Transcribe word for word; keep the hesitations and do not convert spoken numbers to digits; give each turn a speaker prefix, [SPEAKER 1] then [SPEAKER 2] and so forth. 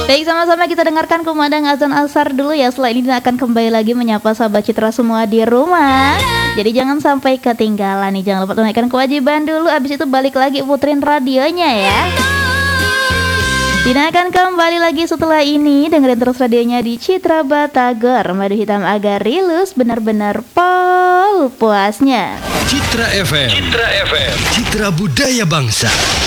[SPEAKER 1] Baik, sama-sama kita dengarkan kumandang azan asar dulu ya. Setelah ini kita akan kembali lagi menyapa sahabat Citra semua di rumah. Jadi jangan sampai ketinggalan nih. Jangan lupa tunaikan kewajiban dulu. Abis itu balik lagi puterin radionya ya. Tina akan kembali lagi setelah ini. Dengerin terus radionya di Citra Batagor. Madu hitam agar rilus, benar-benar pol puasnya.
[SPEAKER 2] Citra F M, Citra F M, Citra Budaya Bangsa.